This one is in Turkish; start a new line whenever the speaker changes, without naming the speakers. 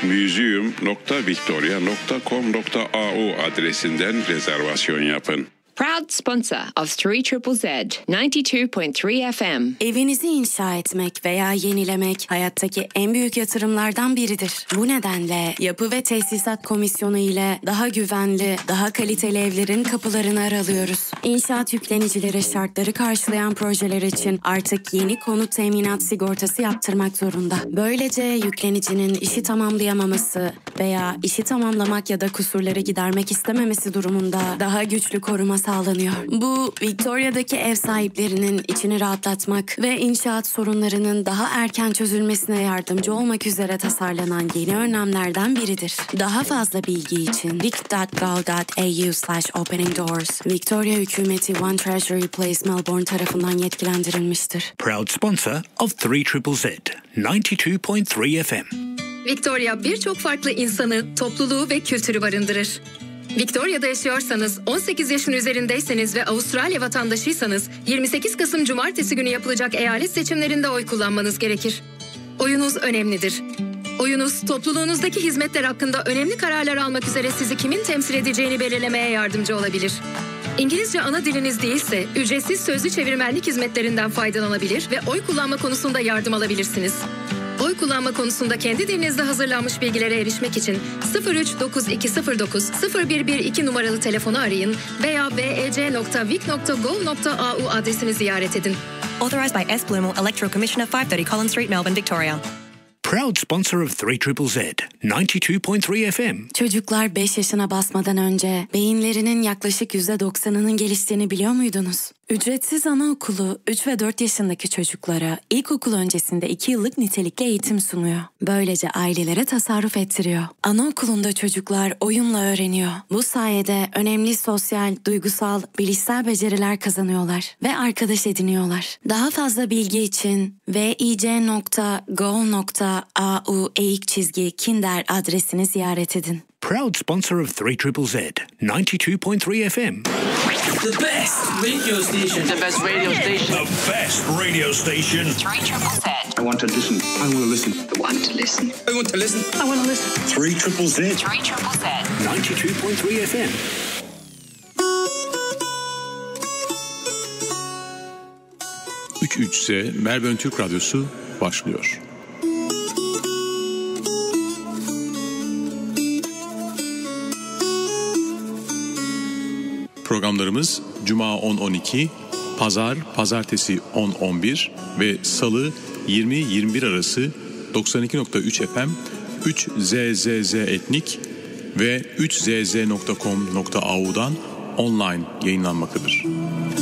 museum.victoria.com.au adresinden rezervasyon yapın.
Proud sponsor of 3ZZZ 92.3 FM.
Evinizi inşa etmek veya yenilemek hayattaki en büyük yatırımlardan biridir. Bu nedenle Yapı ve Tesisat Komisyonu ile daha güvenli, daha kaliteli evlerin kapılarını aralıyoruz. İnşaat yüklenicileri şartları karşılayan projeler için artık yeni konut teminat sigortası yaptırmak zorunda. Böylece yüklenicinin işi tamamlayamaması veya işi tamamlamak ya da kusurları gidermek istememesi durumunda daha güçlü koruma sağlanıyor. Bu, Victoria'daki ev sahiplerinin içini rahatlatmak ve inşaat sorunlarının daha erken çözülmesine yardımcı olmak üzere tasarlanan yeni önlemlerden biridir. Daha fazla bilgi için vic.gov.au/openingdoors, Victoria hükümeti One Treasury Place Melbourne tarafından yetkilendirilmiştir.
Proud sponsor of 3ZZZ 92.3 FM.
Victoria birçok farklı insanı, topluluğu ve kültürü barındırır. Victoria'da yaşıyorsanız, 18 yaşın üzerindeyseniz ve Avustralya vatandaşıysanız 28 Kasım Cumartesi günü yapılacak eyalet seçimlerinde oy kullanmanız gerekir. Oyunuz önemlidir. Oyunuz, topluluğunuzdaki hizmetler hakkında önemli kararlar almak üzere sizi kimin temsil edeceğini belirlemeye yardımcı olabilir. İngilizce ana diliniz değilse, ücretsiz sözlü çevirmenlik hizmetlerinden faydalanabilir ve oy kullanma konusunda yardım alabilirsiniz. Oy kullanma konusunda kendi dilinizde hazırlanmış bilgilere erişmek için 039209 0112 numaralı telefonu arayın veya vec.vic.gov.au adresini ziyaret edin.
Authorised by S. Blumel, Electoral Commissioner, 530 Collins Street, Melbourne, Victoria.
Proud sponsor of 3ZZZ 92.3 FM.
Çocuklar 5 yaşına basmadan önce beyinlerinin yaklaşık %90'ının geliştiğini biliyor muydunuz? Ücretsiz anaokulu 3 ve 4 yaşındaki çocuklara ilkokul öncesinde 2 yıllık nitelikli eğitim sunuyor. Böylece ailelere tasarruf ettiriyor. Anaokulunda çocuklar oyunla öğreniyor. Bu sayede önemli sosyal, duygusal, bilişsel beceriler kazanıyorlar ve arkadaş ediniyorlar. Daha fazla bilgi için vic.go.au/kinder adresini ziyaret edin.
Proud sponsor of 3ZZZ 92.3 FM.
The best radio station.
The best radio station.
The best radio station.
3ZZZ.
I want to listen. I want to listen.
I want to listen.
I want to listen.
I want to listen.
3ZZZ
3ZZZ.
92.3 FM.
'3Z Melbourne Türk Radyosu başlıyor. Programlarımız Cuma 10-12, Pazartesi 10-11 ve Salı 20-21 arası 92.3 FM, 3ZZZ Etnik ve 3ZZ.com.au'dan online yayınlanmaktadır.